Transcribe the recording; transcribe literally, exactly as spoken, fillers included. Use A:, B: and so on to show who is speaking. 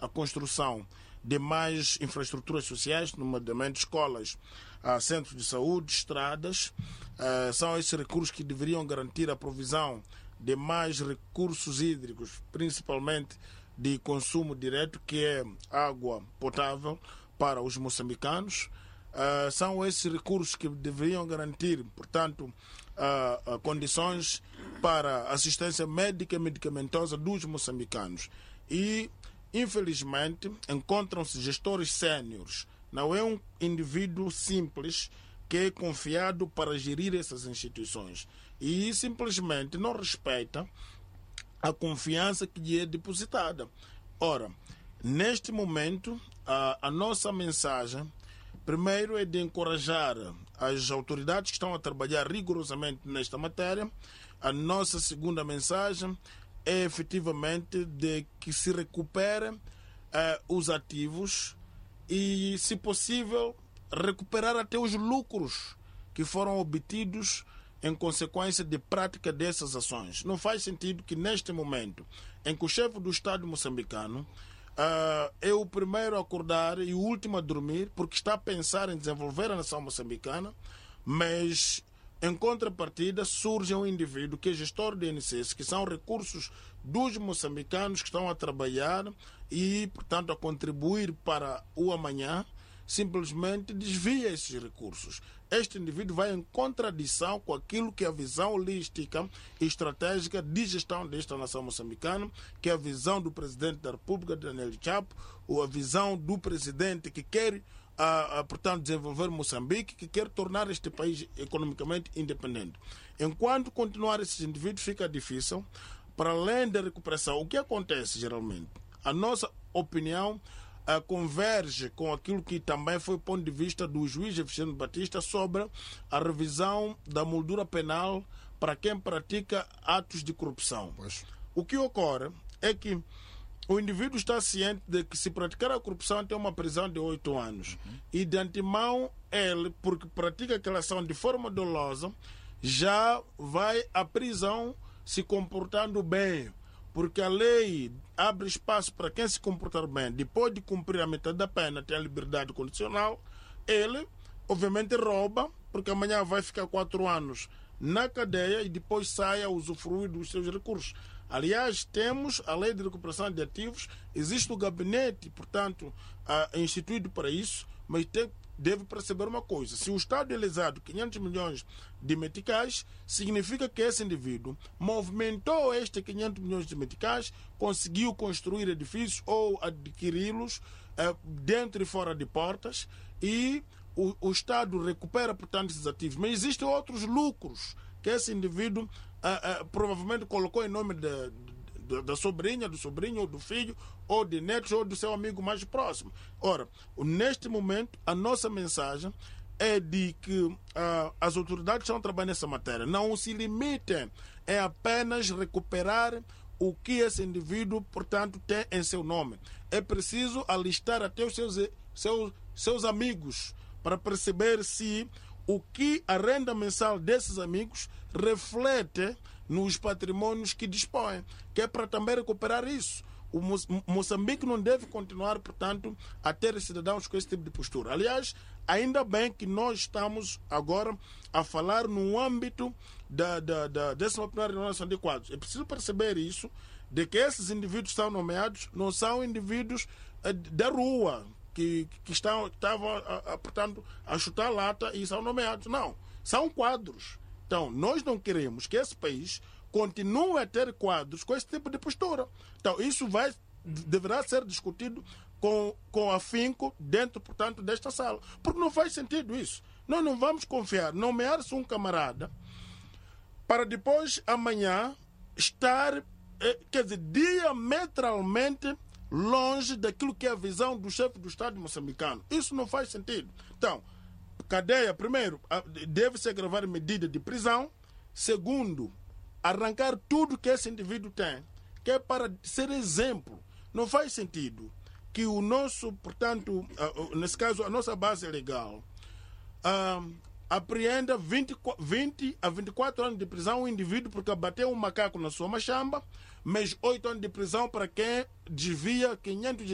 A: a construção de mais infraestruturas sociais, nomeadamente escolas, uh, centros de saúde, estradas. Uh, são esses recursos que deveriam garantir a provisão de mais recursos hídricos, principalmente de consumo direto, que é água potável para os moçambicanos. Uh, são esses recursos que deveriam garantir, portanto, uh, uh, condições para assistência médica e medicamentosa dos moçambicanos. E, infelizmente, encontram-se gestores séniores. Não é um indivíduo simples que é confiado para gerir essas instituições. E simplesmente não respeita a confiança que lhe é depositada. Ora, neste momento, a, a nossa mensagem, primeiro, é de encorajar as autoridades que estão a trabalhar rigorosamente nesta matéria. A nossa segunda mensagem é efetivamente de que se recuperem uh, os ativos e, se possível, recuperar até os lucros que foram obtidos em consequência de prática dessas ações. Não faz sentido que, neste momento em que o chefe do Estado moçambicano Uh, é o primeiro a acordar e o último a dormir, porque está a pensar em desenvolver a nação moçambicana, mas em contrapartida surge um indivíduo que é gestor de I N S S, que são recursos dos moçambicanos que estão a trabalhar e, portanto, a contribuir para o amanhã, simplesmente desvia esses recursos. Este indivíduo vai em contradição com aquilo que é a visão holística e estratégica de gestão desta nação moçambicana, que é a visão do presidente da República, Daniel Chapo, ou a visão do presidente que quer, ah, ah, portanto, desenvolver Moçambique, que quer tornar este país economicamente independente. Enquanto continuar esses indivíduos, fica difícil. Para além da recuperação, o que acontece geralmente? A nossa opinião Uh, converge com aquilo que também foi o ponto de vista do juiz Eficiano Batista sobre a revisão da moldura penal para quem pratica atos de corrupção. Pois. O que ocorre é que o indivíduo está ciente de que, se praticar a corrupção, tem uma prisão de oito anos. Uhum. E de antemão, ele, porque pratica aquela ação de forma dolosa, já vai à prisão se comportando bem. Porque a lei abre espaço para quem se comportar bem, depois de cumprir a metade da pena, tem a liberdade condicional. Ele, obviamente, rouba, porque amanhã vai ficar quatro anos na cadeia e depois sai a usufruir dos seus recursos. Aliás, temos a lei de recuperação de ativos, existe o gabinete, portanto, uh, instituído para isso, mas tem, deve perceber uma coisa: se o Estado é lesado quinhentos milhões de meticais, significa que esse indivíduo movimentou estes quinhentos milhões de meticais, conseguiu construir edifícios ou adquiri-los uh, dentro e fora de portas, e o, o Estado recupera, portanto, esses ativos. Mas existem outros lucros que esse indivíduo uh, uh, provavelmente colocou em nome de, de, da sobrinha, do sobrinho, ou do filho, ou de netos, ou do seu amigo mais próximo. Ora, neste momento, a nossa mensagem é de que uh, as autoridades estão trabalhando nessa matéria. Não se limitem a apenas recuperar o que esse indivíduo, portanto, tem em seu nome. É preciso alistar até os seus, seus, seus amigos para perceber se o que a renda mensal desses amigos reflete nos patrimônios que dispõem, que é para também recuperar isso. O Moçambique não deve continuar, portanto, a ter cidadãos com esse tipo de postura. Aliás, ainda bem que nós estamos agora a falar no âmbito da, da, da décima primeira renovação de quadros. É preciso perceber isso, de que esses indivíduos que são nomeados não são indivíduos eh, da rua, que, que estão, estavam, a, a, portanto, a chutar lata e são nomeados. Não, são quadros. Então, nós não queremos que esse país continue a ter quadros com esse tipo de postura. Então, isso vai, deverá ser discutido com, com afinco dentro, portanto, desta sala. Porque não faz sentido isso. Nós não vamos confiar, nomear-se um camarada para depois, amanhã, estar, eh, quer dizer, diametralmente longe daquilo que é a visão do chefe do Estado moçambicano. Isso não faz sentido. Então, cadeia, primeiro, deve-se agravar medida de prisão. Segundo, arrancar tudo que esse indivíduo tem, que é para ser exemplo. Não faz sentido que o nosso, portanto, nesse caso, a nossa base legal, uh, apreenda vinte, vinte a vinte e quatro anos de prisão um indivíduo porque abateu um macaco na sua machamba, mas oito anos de prisão para quem desvia quinhentos